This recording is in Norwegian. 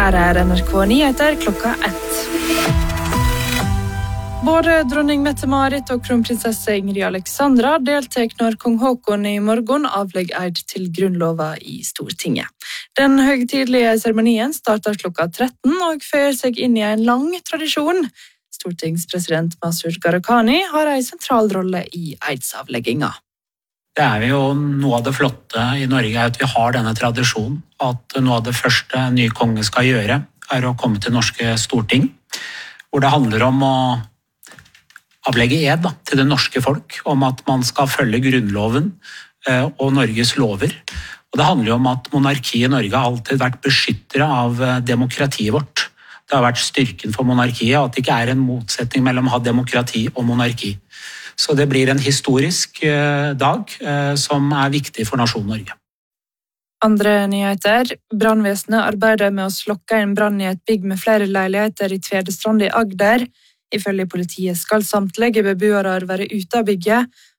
Her NRK Nyheter klokka 1. Både dronning Mette-Marit og kronprinsesse Ingrid Alexandra deltek når kong Håkon i morgen avlegger eid til grunnlova i Stortinget. Den høytidelige seremonien starter klokka 13 og fører seg inn i en lang tradisjon. Stortingspresident Masud Gharahkhani har en sentral rolle i eidsavlegginga. Det jo noe av det flotte i Norge at vi har denne tradisjonen, at noe av det første en ny konge skal gjøre å komme til norske storting, hvor det handler om å avlegge ed til det norske folk, om at man skal følge grunnloven og Norges lover. Og det handler om at monarkiet i Norge har alltid vært beskyttere av demokratiet vårt. Det har vært styrken for monarkiet, at det ikke en motsetning mellom å ha demokrati og monarki. Så det blir en historisk dag som viktig for nasjonen Norge. Andre nyheter. Brannvesenet arbeider med å slokke en brann i et bygg med flere leiligheter i Tvedestrand i Agder. Ifølge politiet skal samtlige beboere være ute av bygget,